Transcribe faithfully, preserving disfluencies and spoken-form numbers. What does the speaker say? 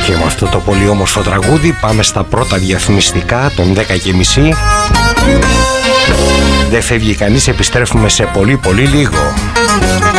Και με αυτό το πολύ όμορφο τραγούδι πάμε στα πρώτα διαφημιστικά των δέκα και μισή. Δεν φεύγει κανείς, επιστρέφουμε σε πολύ πολύ λίγο.